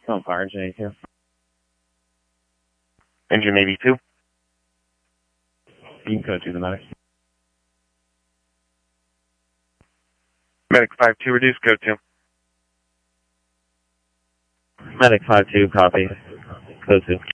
On fire, J2. Engine 82. You can code to the medic. Medic 52, reduce code 2. Medic 52, copy. Code 2.